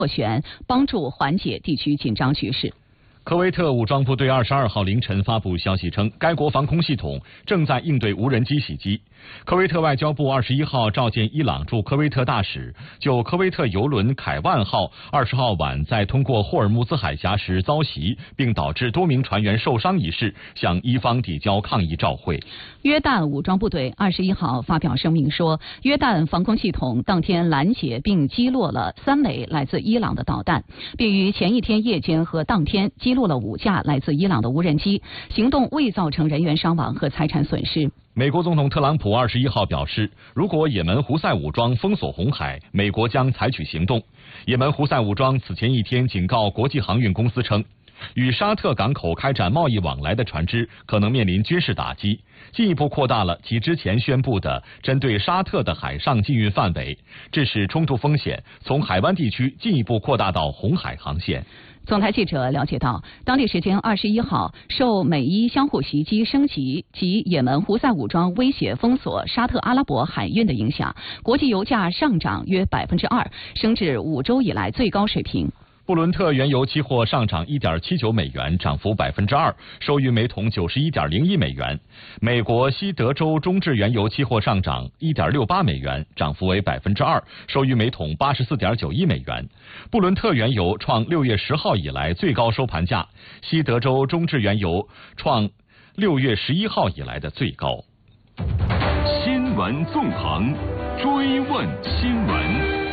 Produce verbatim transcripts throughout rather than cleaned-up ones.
斡旋，帮助缓解地区紧张局势。 科威特武装部队二十二号凌晨发布消息称，该国防空系统正在应对无人机袭击。科威特外交部二十一号召见伊朗驻科威特大使，就科威特邮轮凯万号二十号晚在通过霍尔木兹海峡时遭袭，并导致多名船员受伤一事，向伊方递交抗议照会。 约旦武装部队二十一号发表声明说，约旦防空系统当天拦截并击落了三枚来自伊朗的导弹，并于前一天夜间和当天击落了五架来自伊朗的无人机，行动未造成人员伤亡和财产损失。 美国总统特朗普二十一号表示，如果也门胡塞武装封锁红海，美国将采取行动。也门胡塞武装此前一天警告国际航运公司称，与沙特港口开展贸易往来的船只可能面临军事打击，进一步扩大了其之前宣布的针对沙特的海上禁运范围，致使冲突风险从海湾地区进一步扩大到红海航线。 总台记者了解到，当地时间二十一号，受美伊相互袭击升级及也门胡塞武装威胁封锁沙特阿拉伯海运的影响，国际油价上涨约百分之二，升至五周以来最高水平。 布伦特原油期货上涨 一点七九美元，涨幅百分之二，收于每桶 九十一点零一美元。美国西德州中质原油期货上涨 一点六八美元，涨幅为百分之二，收于每桶 八十四点九一美元。布伦特原油创六月十号以来最高收盘价，西德州中质原油创六月十一号以来的最高。 新闻纵横，追问新闻。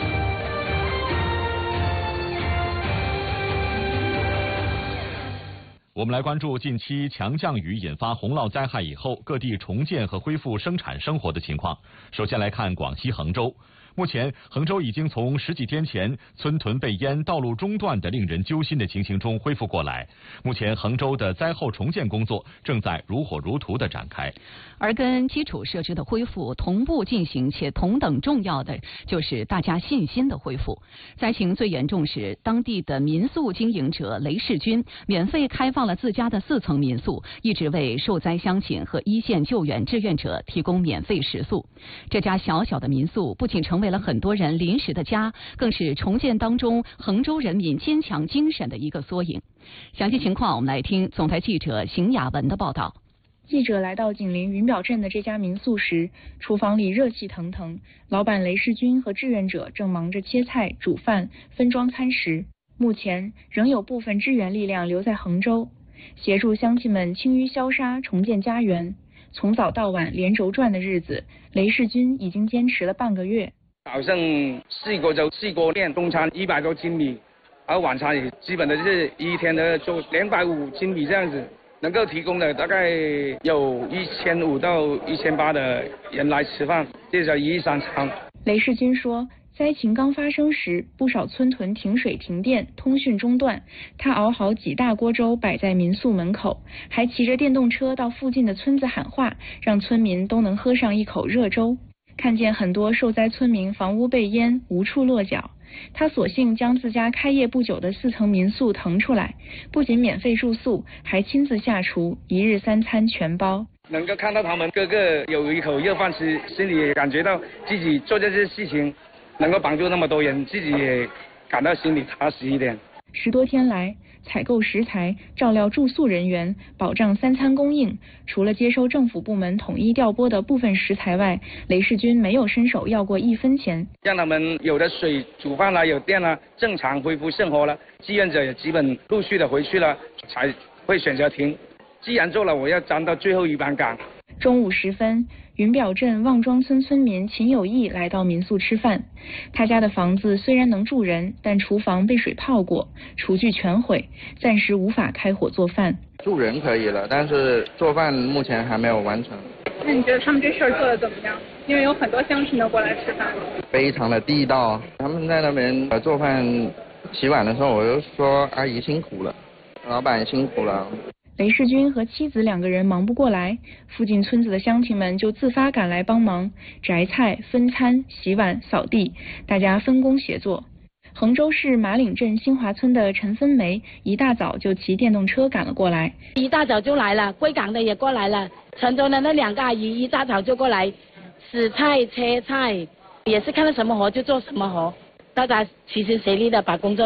我们来关注近期强降雨引发洪涝灾害以后，各地重建和恢复生产生活的情况。首先来看广西衡州。目前，衡州已经从十几天前村屯被淹、道路中断的令人揪心的情形中恢复过来。目前，衡州的灾后重建工作正在如火如荼地展开。 而跟基础设施的恢复同步进行，且同等重要的就是大家信心的恢复。灾情最严重时，当地的民宿经营者雷世军免费开放了自家的四层民宿，一直为受灾乡亲和一线救援志愿者提供免费食宿。这家小小的民宿不仅成为了很多人临时的家，更是重建当中衡州人民坚强精神的一个缩影。详细情况我们来听总台记者邢雅文的报道。 记者来到紧邻云表镇的这家民宿时，厨房里热气腾腾，老板雷世军和志愿者正忙着切菜、煮饭、分装餐食。目前仍有部分支援力量留在衡州，协助乡亲们清淤消杀，重建家园。从早到晚连轴转的日子，雷世军已经坚持了半个月。 早上四个就四个店，中餐一百多斤米，然后晚餐也基本的就是一天的就两百五斤米这样子。能够提供的大概有一千五到一千八的人来吃饭，这叫一日三餐。 雷世军说，灾情刚发生时，不少村屯停水停电，通讯中断。他熬好几大锅粥摆在民宿门口，还骑着电动车到附近的村子喊话，让村民都能喝上一口热粥。看见很多受灾村民房屋被淹，无处落脚，他索性将自家开业不久的四层民宿腾出来，不仅免费住宿，还亲自下厨，一日三餐全包。 能够看到他们个个有一口热饭吃，心里也感觉到自己做这些事情能够帮助那么多人，自己也感到心里踏实一点。 十多天来，采购食材、照料住宿人员、保障三餐供应，除了接收政府部门统一调拨的部分食材外，雷世军没有伸手要过一分钱。 让他们有了水煮饭了，有电了，正常恢复生活了，志愿者也基本陆续的回去了，才会选择停。既然做了，我要站到最后一班岗。 中午时分，云表镇望庄村村民秦有义来到民宿吃饭。他家的房子虽然能住人，但厨房被水泡过，厨具全毁，暂时无法开火做饭。 住人可以了，但是做饭目前还没有完成。 那你觉得他们这事儿做的怎么样？因为有很多乡亲都过来吃饭。 非常的地道。他们在那边做饭、洗碗的时候，我就说阿姨辛苦了，老板辛苦了。 雷世军和妻子两个人忙不过来，附近村子的乡亲们就自发赶来帮忙，摘菜、分餐、洗碗、扫地，大家分工协作。衡州市马岭镇新华村的陈芬梅一大早就骑电动车赶了过来， 一大早就来了，贵港的也过来了，城中的那两个阿姨一大早就过来洗菜、切菜，也是看到什么活就做什么活，大家齐心协力的把工作